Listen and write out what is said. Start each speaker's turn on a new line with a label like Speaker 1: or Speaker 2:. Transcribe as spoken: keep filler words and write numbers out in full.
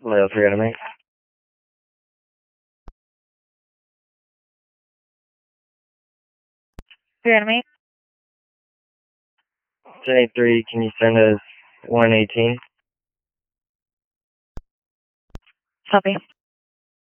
Speaker 1: Level three automate.
Speaker 2: three automate.
Speaker 1: ten eighty-three, can you send us one eighteen?
Speaker 2: Copy.